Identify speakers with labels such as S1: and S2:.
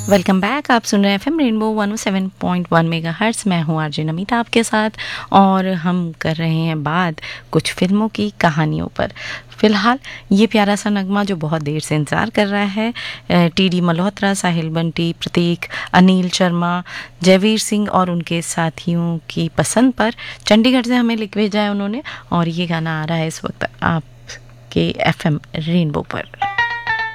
S1: Welcome back. आप सुन रहे हैं एफएम रेनबो 107.1 मेगाहर्ट्ज़। मैं हूँ आरजे नमिता आपके साथ और हम कर रहे हैं बात कुछ फिल्मों की कहानियों पर। फ़िलहाल ये प्यारा सा नगमा जो बहुत देर से इंतज़ार कर रहा है, टीडी मल्होत्रा, साहिल बंटी, प्रतीक, अनिल शर्मा, जयवीर सिंह और उनके साथियों की पसंद पर चंडीगढ़ से हमें लिख भेजा है उन्होंने, और ये गाना आ रहा है इस वक्त आपके एफएम रेनबो पर।